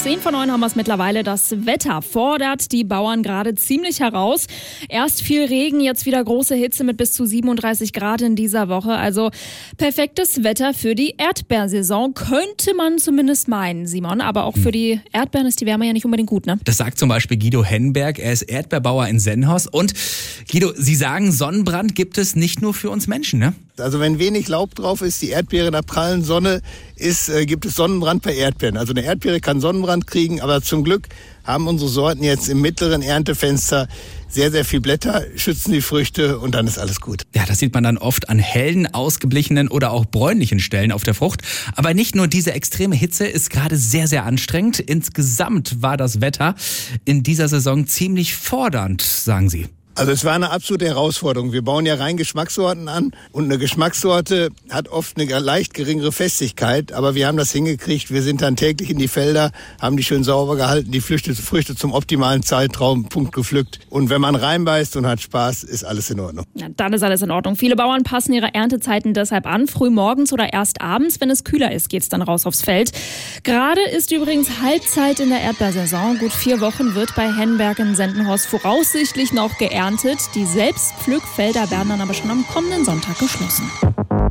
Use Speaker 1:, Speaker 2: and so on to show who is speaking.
Speaker 1: 10:09 haben wir es mittlerweile. Das Wetter fordert die Bauern gerade ziemlich heraus. Erst viel Regen, jetzt wieder große Hitze mit bis zu 37 Grad in dieser Woche. Also perfektes Wetter für die Erdbeersaison, könnte man zumindest meinen, Simon. Aber auch für die Erdbeeren ist die Wärme ja nicht unbedingt gut, ne?
Speaker 2: Das sagt zum Beispiel Guido Henberg. Er ist Erdbeerbauer in Sennhorst. Und Guido, Sie sagen, Sonnenbrand gibt es nicht nur für uns Menschen, ne?
Speaker 3: Also wenn wenig Laub drauf ist, die Erdbeere in der prallen Sonne ist, gibt es Sonnenbrand bei Erdbeeren. Also eine Erdbeere kann Sonnenbrand kriegen, aber zum Glück haben unsere Sorten jetzt im mittleren Erntefenster sehr, sehr viel Blätter, schützen die Früchte und dann ist alles gut.
Speaker 2: Ja, das sieht man dann oft an hellen, ausgeblichenen oder auch bräunlichen Stellen auf der Frucht. Aber nicht nur diese extreme Hitze ist gerade sehr, sehr anstrengend. Insgesamt war das Wetter in dieser Saison ziemlich fordernd, sagen Sie.
Speaker 3: Also es war eine absolute Herausforderung. Wir bauen ja rein Geschmackssorten an und eine Geschmackssorte hat oft eine leicht geringere Festigkeit, aber wir haben das hingekriegt. Wir sind dann täglich in die Felder, haben die schön sauber gehalten, die Früchte zum optimalen Zeitraumpunkt gepflückt. Und wenn man reinbeißt und hat Spaß, ist alles in Ordnung.
Speaker 1: Ja, dann ist alles in Ordnung. Viele Bauern passen ihre Erntezeiten deshalb an, früh morgens oder erst abends. Wenn es kühler ist, geht's dann raus aufs Feld. Gerade ist übrigens Halbzeit in der Erdbeersaison. Gut 4 Wochen wird bei Henberg in Sendenhorst voraussichtlich noch geerntet. Die Selbstpflückfelder werden dann aber schon am kommenden Sonntag geschlossen.